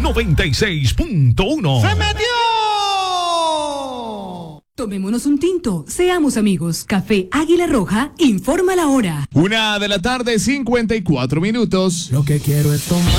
96.1. ¡Se metió! Tomémonos un tinto, seamos amigos. Café Águila Roja informa la hora. 1:54 PM. Lo que quiero es tomar.